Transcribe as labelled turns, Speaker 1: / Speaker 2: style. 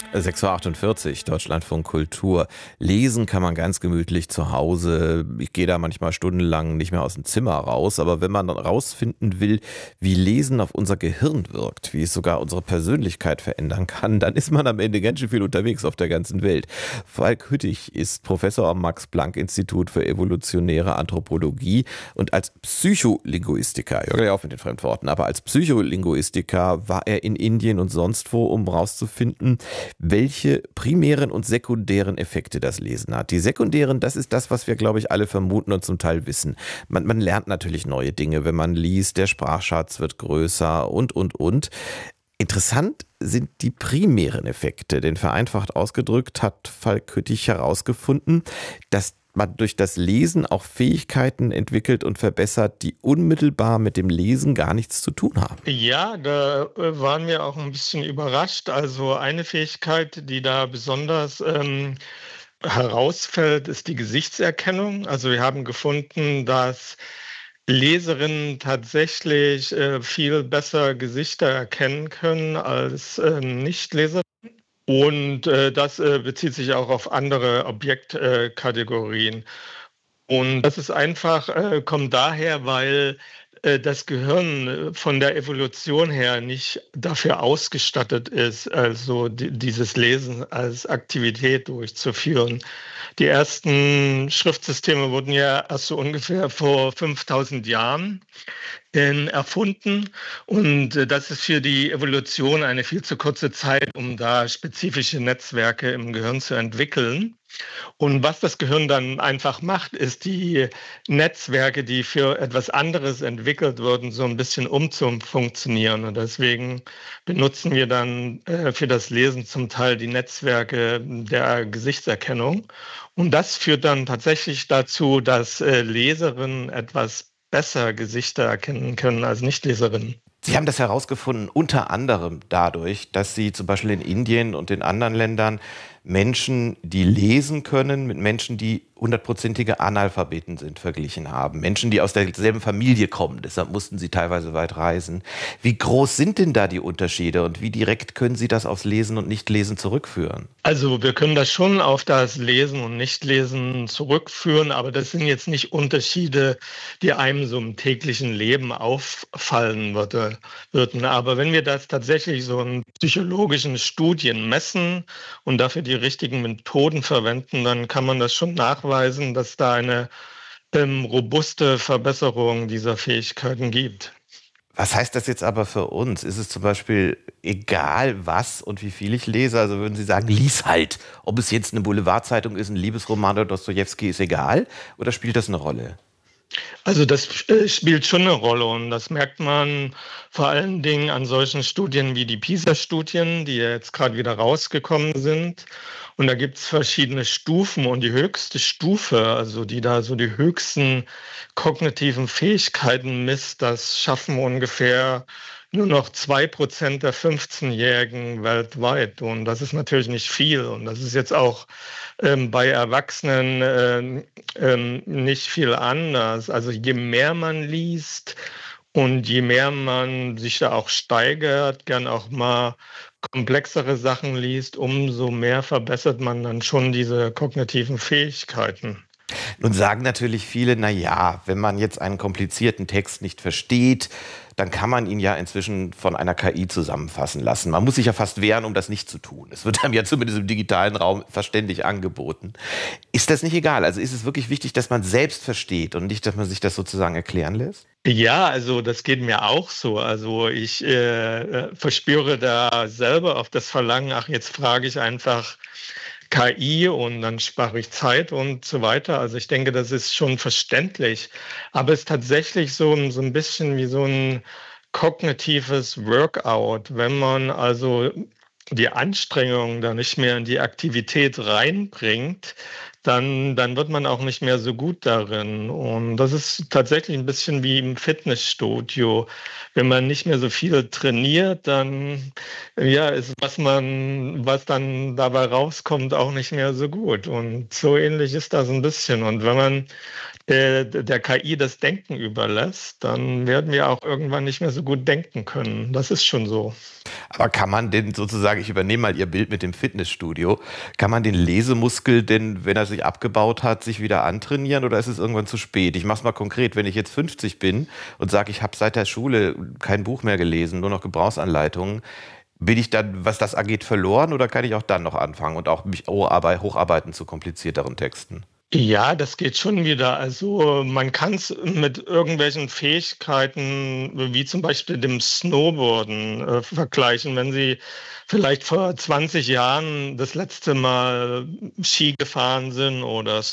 Speaker 1: 6:48 Uhr, Deutschlandfunk Kultur. Lesen kann man ganz gemütlich zu Hause. Ich gehe da manchmal stundenlang nicht mehr aus dem Zimmer raus. Aber wenn man dann rausfinden will, wie Lesen auf unser Gehirn wirkt, wie es sogar unsere Persönlichkeit verändern kann, dann ist man am Ende ganz schön viel unterwegs auf der ganzen Welt. Falk Hüttig ist Professor am Max-Planck-Institut für evolutionäre Anthropologie und als Psycholinguistiker, ich höre gleich auf mit den Fremdworten, aber als Psycholinguistiker war er in Indien und sonst wo, um rauszufinden, welche primären und sekundären Effekte das Lesen hat. Die sekundären, das ist das, was wir, glaube ich, alle vermuten und zum Teil wissen. Man lernt natürlich neue Dinge, wenn man liest, der Sprachschatz wird größer und. Interessant sind die primären Effekte, denn vereinfacht ausgedrückt hat Falk Hüttig herausgefunden, dass man durch das Lesen auch Fähigkeiten entwickelt und verbessert, die unmittelbar mit dem Lesen gar nichts zu tun haben.
Speaker 2: Ja, da waren wir auch ein bisschen überrascht. Also eine Fähigkeit, die da besonders herausfällt, ist die Gesichtserkennung. Also wir haben gefunden, dass Leserinnen tatsächlich viel besser Gesichter erkennen können als Nichtleser. Und das bezieht sich auch auf andere Objektkategorien. Und das ist einfach, kommt daher, weil das Gehirn von der Evolution her nicht dafür ausgestattet ist, also dieses Lesen als Aktivität durchzuführen. Die ersten Schriftsysteme wurden ja erst so ungefähr vor 5000 Jahren erfunden. Und das ist für die Evolution eine viel zu kurze Zeit, um da spezifische Netzwerke im Gehirn zu entwickeln. Und was das Gehirn dann einfach macht, ist die Netzwerke, die für etwas anderes entwickelt wurden, so ein bisschen umzufunktionieren. Und deswegen benutzen wir dann für das Lesen zum Teil die Netzwerke der Gesichtserkennung. Und das führt dann tatsächlich dazu, dass Leserinnen etwas besser Gesichter erkennen können als Nichtleserinnen.
Speaker 1: Sie haben das herausgefunden unter anderem dadurch, dass Sie zum Beispiel in Indien und in anderen Ländern Menschen, die lesen können, mit Menschen, die hundertprozentige Analphabeten sind, verglichen haben. Menschen, die aus derselben Familie kommen. Deshalb mussten sie teilweise weit reisen. Wie groß sind denn da die Unterschiede und wie direkt können Sie das aufs Lesen und Nichtlesen zurückführen?
Speaker 2: Also wir können das schon auf das Lesen und Nichtlesen zurückführen, aber das sind jetzt nicht Unterschiede, die einem so im täglichen Leben auffallen würden. Aber wenn wir das tatsächlich so in psychologischen Studien messen und dafür die richtigen Methoden verwenden, dann kann man das schon nachweisen, dass da eine robuste Verbesserung dieser Fähigkeiten gibt.
Speaker 1: Was heißt das jetzt aber für uns? Ist es zum Beispiel egal, was und wie viel ich lese? Also würden Sie sagen, lies halt. Ob es jetzt eine Boulevardzeitung ist, ein Liebesroman oder Dostojewski, ist egal? Oder spielt das eine Rolle?
Speaker 2: Also das spielt schon eine Rolle und das merkt man vor allen Dingen an solchen Studien wie die PISA-Studien, die ja jetzt gerade wieder rausgekommen sind. Und da gibt es verschiedene Stufen und die höchste Stufe, also die da so die höchsten kognitiven Fähigkeiten misst, das schaffen ungefähr nur noch 2% der 15-Jährigen weltweit. Und das ist natürlich nicht viel. Und das ist jetzt auch bei Erwachsenen nicht viel anders. Also je mehr man liest und je mehr man sich da auch steigert, gern auch mal komplexere Sachen liest, umso mehr verbessert man dann schon diese kognitiven Fähigkeiten.
Speaker 1: Nun sagen natürlich viele, na ja, wenn man jetzt einen komplizierten Text nicht versteht, dann kann man ihn ja inzwischen von einer KI zusammenfassen lassen. Man muss sich ja fast wehren, um das nicht zu tun. Es wird einem ja zumindest im digitalen Raum verständlich angeboten. Ist das nicht egal? Also ist es wirklich wichtig, dass man selbst versteht und nicht, dass man sich das sozusagen erklären lässt?
Speaker 2: Ja, also das geht mir auch so. Also ich verspüre da selber auf das Verlangen, ach, jetzt frage ich einfach KI und dann spare ich Zeit und so weiter. Also ich denke, das ist schon verständlich. Aber es ist tatsächlich so ein bisschen wie so ein kognitives Workout. Wenn man also die Anstrengung da nicht mehr in die Aktivität reinbringt, dann wird man auch nicht mehr so gut darin. Und das ist tatsächlich ein bisschen wie im Fitnessstudio. Wenn man nicht mehr so viel trainiert, dann ja, ist was dann dabei rauskommt, auch nicht mehr so gut. Und so ähnlich ist das ein bisschen. Und wenn man der KI das Denken überlässt, dann werden wir auch irgendwann nicht mehr so gut denken können. Das ist schon so.
Speaker 1: Aber kann man denn sozusagen, ich übernehme mal Ihr Bild mit dem Fitnessstudio, kann man den Lesemuskel denn, wenn er sich abgebaut hat, sich wieder antrainieren oder ist es irgendwann zu spät? Ich mache es mal konkret, wenn ich jetzt 50 bin und sage, ich habe seit der Schule kein Buch mehr gelesen, nur noch Gebrauchsanleitungen, bin ich dann, was das angeht, verloren oder kann ich auch dann noch anfangen und auch mich hocharbeiten zu komplizierteren Texten?
Speaker 2: Ja, das geht schon wieder. Also man kann es mit irgendwelchen Fähigkeiten, wie zum Beispiel dem Snowboarden, vergleichen. Wenn Sie vielleicht vor 20 Jahren das letzte Mal Ski gefahren sind oder